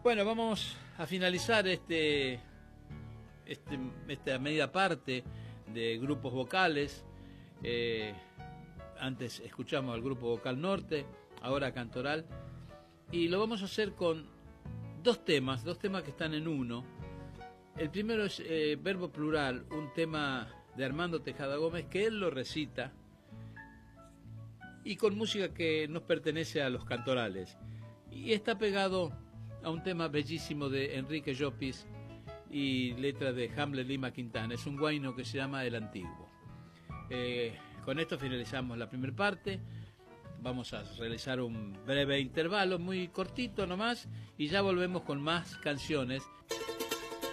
Bueno, vamos a finalizar esta media parte de grupos vocales. Antes escuchamos al grupo vocal Norte, ahora Cantoral, y lo vamos a hacer con dos temas que están en uno. El primero es Verbo Plural, un tema de Armando Tejada Gómez que él lo recita y con música que nos pertenece a los cantorales, y está pegado a un tema bellísimo de Enrique Llopis y letra de Hamlet Lima Quintana. Es un guayno que se llama El Antiguo. Con esto finalizamos la primera parte. Vamos a realizar un breve intervalo, muy cortito nomás, y ya volvemos con más canciones.